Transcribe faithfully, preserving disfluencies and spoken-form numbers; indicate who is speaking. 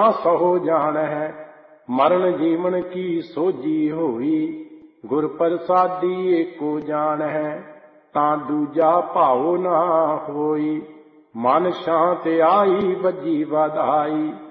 Speaker 1: सहो जान है। मरण जीवन की सोझी होई, गुर प्रसादी एको जान है। तां दूजा भाव ना होई, मन शांत आई बजी बधाई।